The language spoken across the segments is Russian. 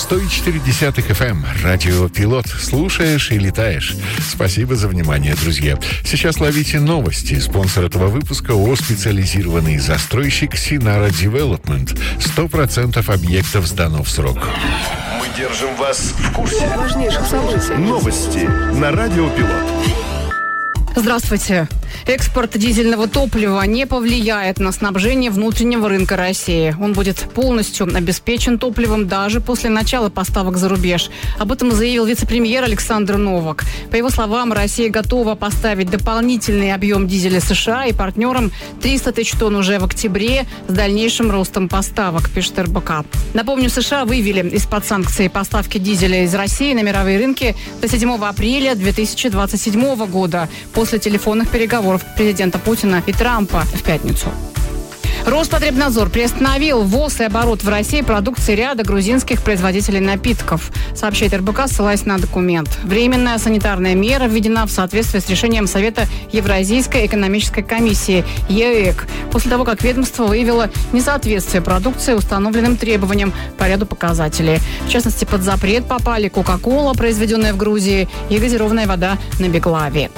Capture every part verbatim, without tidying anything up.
сто четыре эф эм. Радио Пилот. Слушаешь и летаешь. Спасибо за внимание, друзья. Сейчас ловите новости. Спонсор этого выпуска ООО «Специализированный застройщик Синара Девелопмент». Сто процентов объектов сдано в срок. Мы держим вас в курсе важнейших событий. Новости на Радио Пилот. Здравствуйте. Экспорт дизельного топлива не повлияет на снабжение внутреннего рынка России. Он будет полностью обеспечен топливом даже после начала поставок за рубеж. Об этом заявил вице-премьер Александр Новак. По его словам, Россия готова поставить дополнительный объем дизеля США и партнерам триста тысяч тонн уже в октябре с дальнейшим ростом поставок, пишет эр бэ ка. Напомню, США вывели из-под санкций поставки дизеля из России на мировые рынки до седьмого апреля две тысячи двадцать седьмого года после телефонных переговоров президента Путина и Трампа в пятницу. Роспотребнадзор приостановил ввоз и оборот в России продукции ряда грузинских производителей напитков, сообщает эр бэ ка, ссылаясь на документ. Временная санитарная мера введена в соответствии с решением Совета Евразийской экономической комиссии е э к, после того, как ведомство выявило несоответствие продукции установленным требованиям по ряду показателей. В частности, под запрет попали Кока-кола, произведенная в Грузии, и газированная вода на Беглаве.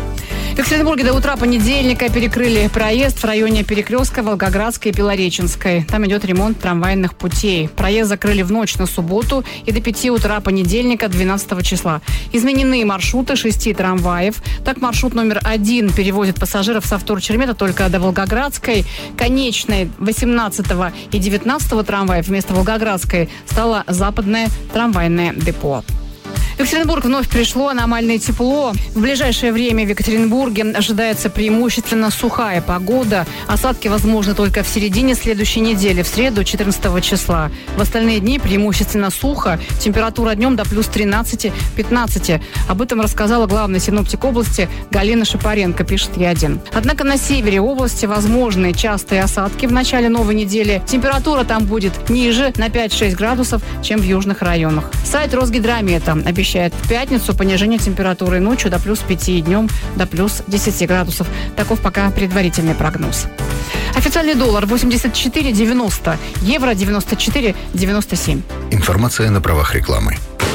В Екатеринбурге до утра понедельника перекрыли проезд в районе перекрестка Волгоградской и Белореченской. Там идет ремонт трамвайных путей. Проезд закрыли в ночь на субботу и до пяти утра понедельника, двенадцатого числа. Изменены маршруты шести трамваев. Так, маршрут номер один перевозит пассажиров со Вторчермета только до Волгоградской. Конечной восемнадцатого и девятнадцатого трамваев вместо Волгоградской стало западное трамвайное депо. В Екатеринбург вновь пришло аномальное тепло. В ближайшее время в Екатеринбурге ожидается преимущественно сухая погода. Осадки возможны только в середине следующей недели, в среду, четырнадцатого числа. В остальные дни преимущественно сухо. Температура днем до плюс тринадцати-пятнадцати. Об этом рассказала главный синоптик области Галина Шапаренко, пишет е один. Однако на севере области возможны частые осадки в начале новой недели. Температура там будет ниже на пять-шесть градусов, чем в южных районах. Сайт Росгидромета обещает в пятницу понижение температуры ночью до плюс пяти и днем до плюс десяти градусов. Таков пока предварительный прогноз. Официальный доллар восемьдесят четыре девяносто, евро девяносто четыре девяносто семь. Информация на правах рекламы.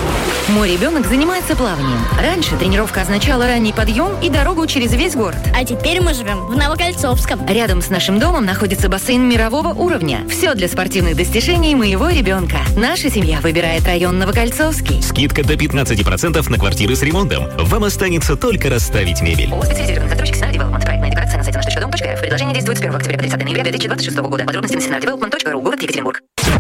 Мой ребенок занимается плаванием. Раньше тренировка означала ранний подъем и дорогу через весь город. А теперь мы живем в Новокольцовском. Рядом с нашим домом находится бассейн мирового уровня. Все для спортивных достижений моего ребенка. Наша семья выбирает район Новокольцовский. Скидка до пятнадцати процентов на квартиры с ремонтом. Вам останется только расставить мебель. ООО «Специализированный застройщик Синара Девелопмент». Проектная декларация на сайте наш точка дом точка эр эф. Предложение действует с первого октября по тридцатого ноября две тысячи двадцать шестого года. Подробности на синара девелопмент точка ру. Город Екатеринбург.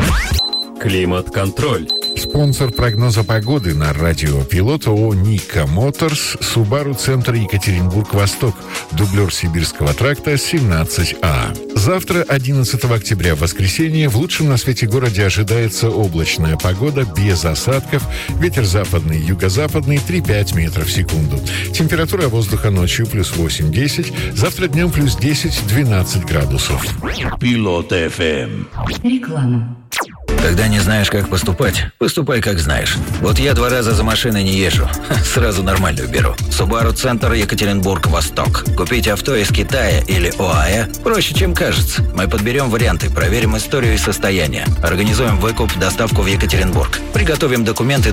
Климат-контроль. Спонсор прогноза погоды на радио Пилот ООО «Ника Моторс», Субару Центр Екатеринбург-Восток, дублер Сибирского тракта семнадцать а. Завтра, одиннадцатого октября, в воскресенье, в лучшем на свете городе ожидается облачная погода без осадков, ветер западный, юго-западный три-пять метров в секунду. Температура воздуха ночью плюс восемь-десять, завтра днем плюс десять-двенадцать градусов. Пилот эф эм. Реклама. Когда не знаешь, как поступать, поступай, как знаешь. Вот я два раза за машиной не езжу. Сразу нормальную беру. Субару Центр Екатеринбург-Восток. Купить авто из Китая или ОАЭ проще, чем кажется. Мы подберем варианты, проверим историю и состояние. Организуем выкуп, доставку в Екатеринбург. Приготовим документы